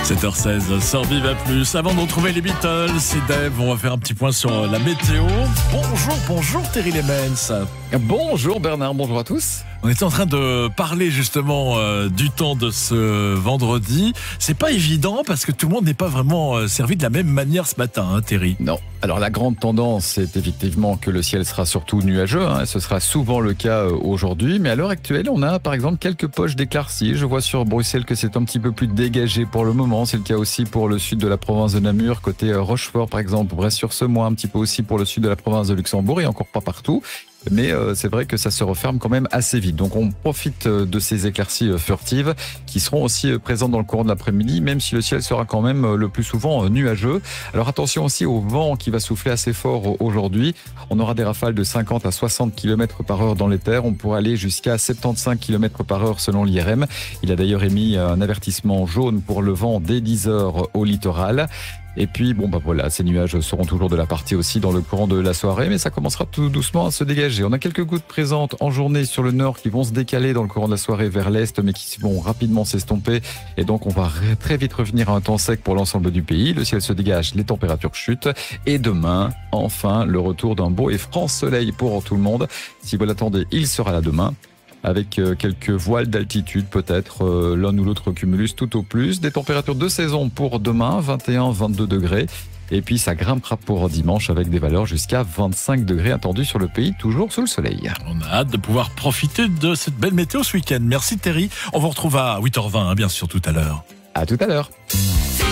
7h16 sur Viva Plus. Avant de retrouver les Beatles, c'est Dave. On va faire un petit point sur la météo. Bonjour Thierry Lemens. Bonjour Bernard, bonjour à tous. On était en train de parler justement du temps de ce vendredi. C'est pas évident parce que tout le monde n'est pas vraiment servi de la même manière ce matin, hein, Thierry. Non, alors la grande tendance, c'est effectivement que le ciel sera surtout nuageux. Ce sera souvent le cas aujourd'hui. Mais à l'heure actuelle, on a par exemple quelques poches d'éclaircies. Je vois sur Bruxelles que c'est un petit peu plus dégagé pour le moment. C'est le cas aussi pour le sud de la province de Namur, côté Rochefort par exemple, Brest-sur-Semois, un petit peu aussi pour le sud de la province de Luxembourg et encore pas partout. Mais c'est vrai que ça se referme quand même assez vite. Donc on profite de ces éclaircies furtives qui seront aussi présentes dans le courant de l'après-midi, même si le ciel sera quand même le plus souvent nuageux. Alors attention aussi au vent qui va souffler assez fort aujourd'hui. On aura des rafales de 50 à 60 km par heure dans les terres. On pourra aller jusqu'à 75 km par heure selon l'IRM. Il a d'ailleurs émis un avertissement jaune pour le vent dès 10 heures au littoral. Et puis, voilà, ces nuages seront toujours de la partie aussi dans le courant de la soirée, mais ça commencera tout doucement à se dégager. On a quelques gouttes présentes en journée sur le nord qui vont se décaler dans le courant de la soirée vers l'est, mais qui vont rapidement s'estomper. Et donc, on va très vite revenir à un temps sec pour l'ensemble du pays. Le ciel se dégage, les températures chutent. Et demain, enfin, le retour d'un beau et franc soleil pour tout le monde. Si vous l'attendez, il sera là demain, avec quelques voiles d'altitude, peut-être l'un ou l'autre cumulus tout au plus. Des températures de saison pour demain, 21-22 degrés. Et puis ça grimpera pour dimanche avec des valeurs jusqu'à 25 degrés attendus sur le pays, toujours sous le soleil. On a hâte de pouvoir profiter de cette belle météo ce week-end. Merci Thierry. On vous retrouve à 8h20, bien sûr, tout à l'heure. À tout à l'heure.